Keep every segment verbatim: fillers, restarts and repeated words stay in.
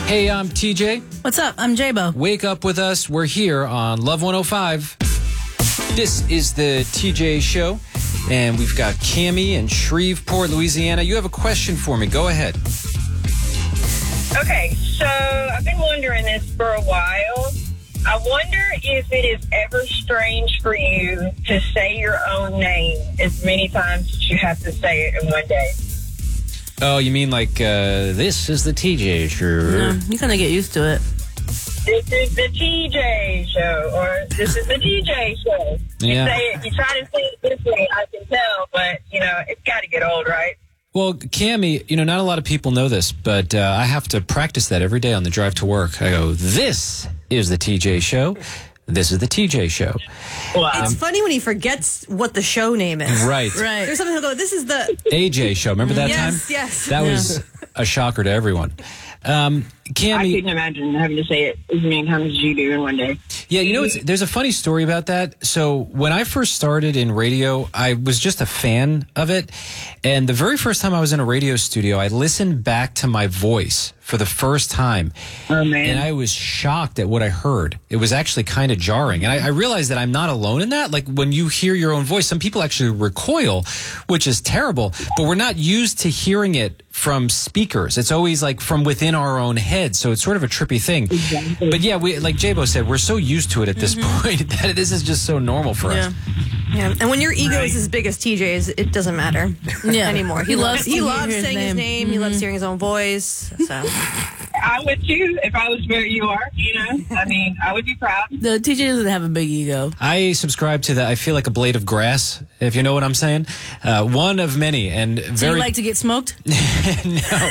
Hey, I'm T J. What's up? I'm J-Bo. Wake up with us. We're here on Love one oh five. This is the T J Show, and we've got Cammie in Shreveport, Louisiana. You have a question for me. Go ahead. Okay, so I've been wondering this for a while. I wonder if it is ever strange for you to say your own name as many times as you have to say it in one day. Oh, you mean like, uh, this is the T J Show? No, you kind of get used to it. This is the T J Show, or this is the D J Show. You Yeah. say it, you try to say it this way, I can tell, but, you know, it's got to get old, right? Well, Cammie, you know, not a lot of people know this, but uh, I have to practice that every day on the drive to work. I go, this is the T J Show. This is the T J Show. Wow. It's funny when he forgets what the show name is. Right. Right. There's something he'll go, this is the... A J Show. Remember that time? Yes, yes. That Yeah. was a shocker to everyone. Um, I Cammie, couldn't imagine having to say it as many times as you do in one day. yeah, you know, it's, there's a funny story about that. So when I first started in radio, I was just a fan of it. And the very first time I was in a radio studio, I listened back to my voice for the first time. Oh, man. And I was shocked at what I heard. It was actually kind of jarring. And I, I realized that I'm not alone in that. Like when you hear your own voice, some people actually recoil, which is terrible. But we're not used to hearing it from speakers. It's always like from within our own head. So it's sort of a trippy thing. Exactly. But yeah, we, like J-Bo said, we're so used to it at this point that this is just so normal for Yeah. us. Yeah. And when your ego is as big as T J's, it doesn't matter Yeah. anymore. He, He loves, loves he to loves hear his saying his name. name. He loves hearing his own voice. So I would too, if I was where you are, you know. I mean, I would be proud. The T J doesn't have a big ego. I subscribe to that. I feel like a blade of grass, if you know what I'm saying. Uh, one of many, and Do very you like to get smoked? no,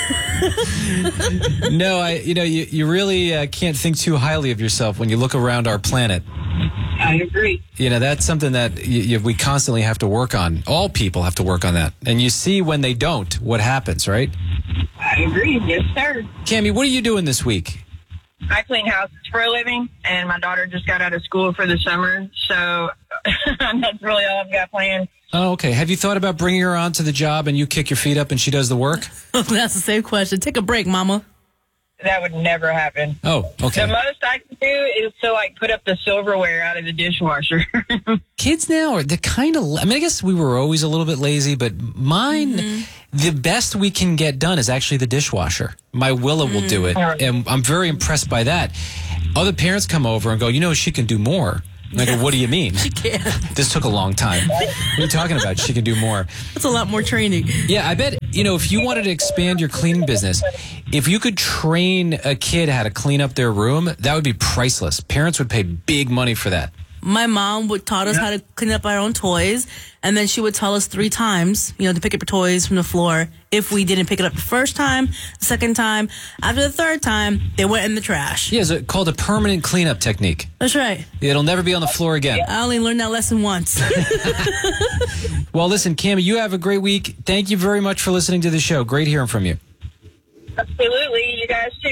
no. I, you know, you you really uh, can't think too highly of yourself when you look around our planet. I agree. You know, that's something that you, you, we constantly have to work on. All people have to work on that, and you see when they don't, what happens, right? I agree. Yes, sir. Cammie, what are you doing this week? I clean houses for a living, and my daughter just got out of school for the summer, so that's really all I've got planned. Oh, okay. Have you thought about bringing her on to the job and you kick your feet up and she does the work? That's the same question. Take a break, mama. That would never happen. Oh, okay. The most I can do is to, like, put up the silverware out of the dishwasher. Kids now are they're kind of. I mean, I guess we were always a little bit lazy, but mine, Mm-hmm. the best we can get done is actually the dishwasher. My Willa will do it, Mm. and I'm very impressed by that. Other parents come over and go, you know, she can do more. And I go, what do you mean? She can't. This took a long time. What are you talking about? She can do more. That's a lot more training. Yeah, I bet, you know, if you wanted to expand your cleaning business, if you could train a kid how to clean up their room, that would be priceless. Parents would pay big money for that. My mom would taught us how to clean up our own toys, and then she would tell us three times, you know, to pick up your toys from the floor. If we didn't pick it up the first time, the second time, after the third time, they went in the trash. Yeah, it's called a permanent cleanup technique. That's right. It'll never be on the floor again. I only learned that lesson once. Well, listen, Cammie, you have a great week. Thank you very much for listening to the show. Great hearing from you. Absolutely. You guys too.